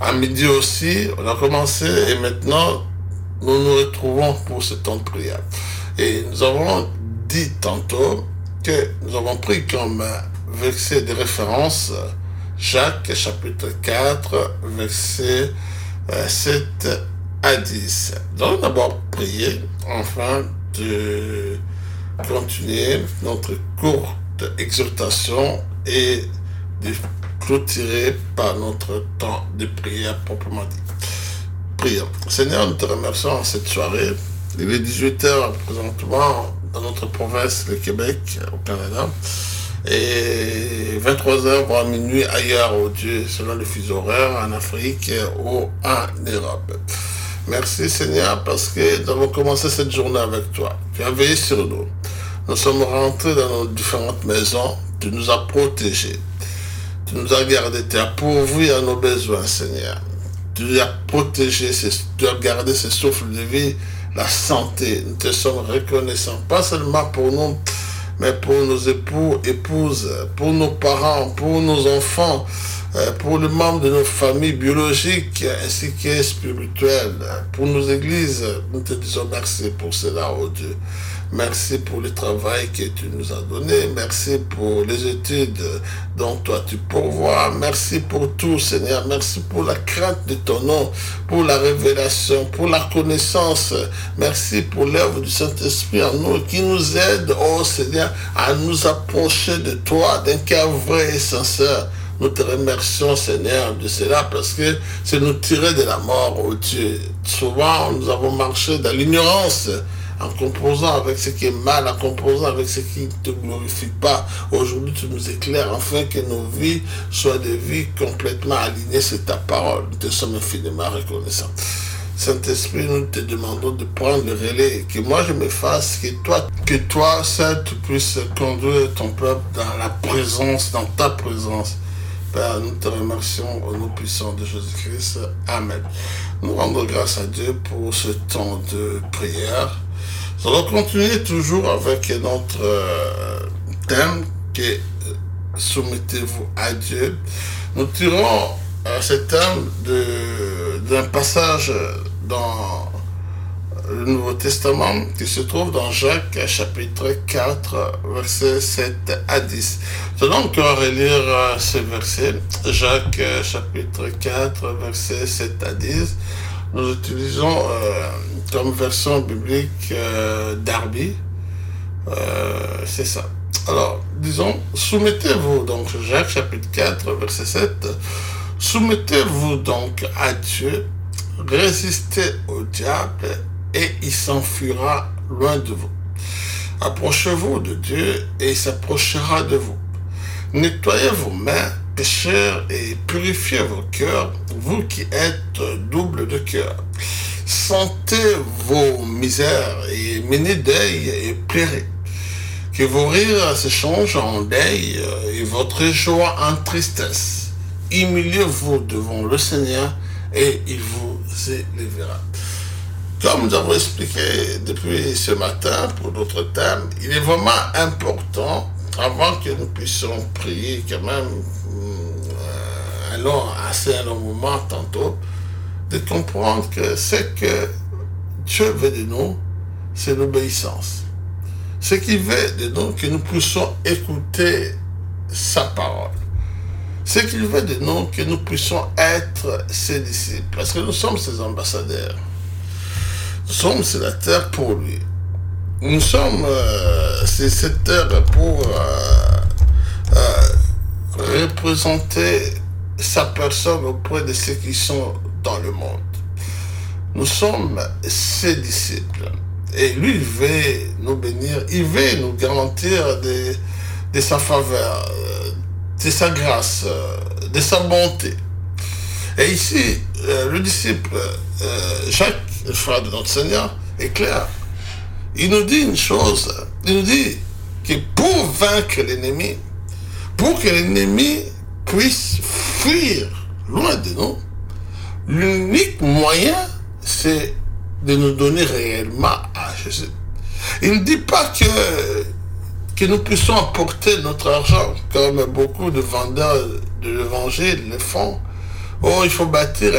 À midi aussi, on a commencé et maintenant, nous nous retrouvons pour ce temps de prière. Et nous avons dit tantôt que nous avons pris comme verset de référence Jacques chapitre 4, versets 7 à 10. Nous allons d'abord prier afin de continuer notre courte exhortation et de clôturer par notre temps de prière proprement dit. Prions. Seigneur, nous te remercions en cette soirée. Il est 18h présentement dans notre province, le Québec, au Canada, et 23h, voire minuit ailleurs, au Dieu, selon le fuseau horaire, en Afrique ou en Europe. Merci Seigneur, parce que nous avons commencé cette journée avec toi. Tu as veillé sur nous. Nous sommes rentrés dans nos différentes maisons. Tu nous as protégés. Tu nous as gardés. Tu as pourvu à nos besoins, Seigneur. Tu nous as protégés. Tu as gardé ce souffle de vie, la santé. Nous te sommes reconnaissants. Pas seulement pour nous, mais pour nos époux, épouses, pour nos parents, pour nos enfants, pour les membres de nos familles biologiques ainsi que spirituelles, pour nos églises. Nous te disons merci pour cela, oh Dieu. Merci pour le travail que tu nous as donné. Merci pour les études dont toi tu pourvois. Merci pour tout, Seigneur. Merci pour la crainte de ton nom, pour la révélation, pour la connaissance. Merci pour l'œuvre du Saint-Esprit en nous qui nous aide, oh Seigneur, à nous approcher de toi d'un cœur vrai et sincère. Nous te remercions, Seigneur, de cela parce que c'est nous tirer de la mort, oh Dieu. Souvent, nous avons marché dans l'ignorance, en composant avec ce qui est mal, en composant avec ce qui ne te glorifie pas. Aujourd'hui, tu nous éclaires afin que nos vies soient des vies complètement alignées sur ta parole. Nous te sommes infiniment reconnaissants. Saint-Esprit, nous te demandons de prendre le relais, que moi je m'efface, que toi, seul, tu puisses conduire ton peuple dans la présence, dans ta présence. Père, nous te remercions au nom puissant de Jésus-Christ. Amen. Nous rendons grâce à Dieu pour ce temps de prière. Nous allons continuer toujours avec notre thème qui est soumettez-vous à Dieu. Nous tirons ce thème d'un passage dans le Nouveau Testament qui se trouve dans Jacques chapitre 4 versets 7 à 10. Nous allons encore relire ce verset, Jacques chapitre 4 versets 7 à 10. Nous utilisons comme version biblique Darby. C'est ça. Alors, disons, soumettez-vous, donc Jacques chapitre 4 verset 7. Soumettez-vous donc à Dieu, résistez au diable et il s'enfuira loin de vous. Approchez-vous de Dieu et il s'approchera de vous. Nettoyez vos mains, pécheurs, et purifiez vos cœurs, vous qui êtes double de cœur. Sentez vos misères et menez deuil et pleurez. Que vos rires se changent en deuil et votre joie en tristesse. Humiliez-vous devant le Seigneur et il vous élèvera. Comme nous avons expliqué depuis ce matin pour d'autres thèmes, il est vraiment important, avant que nous puissions prier quand même un long moment tantôt, de comprendre que ce que Dieu veut de nous, c'est l'obéissance. Ce qu'il veut de nous, que nous puissions écouter sa parole. Ce qu'il veut de nous, que nous puissions être ses disciples. Parce que nous sommes ses ambassadeurs. Nous sommes sur la terre pour lui. Nous sommes sur cette terre pour représenter sa personne auprès de ceux qui sont dans le monde. Nous sommes ses disciples. Et lui, il veut nous bénir, il veut nous garantir de sa faveur, de sa grâce, de sa bonté. Et ici, le disciple Jacques, le frère de notre Seigneur, est clair. Il nous dit une chose, il nous dit que pour vaincre l'ennemi, pour que l'ennemi puisse fuir loin de nous, l'unique moyen, c'est de nous donner réellement à Jésus. Il ne dit pas que nous puissions apporter notre argent, comme beaucoup de vendeurs de l'évangile le font. Oh, il faut bâtir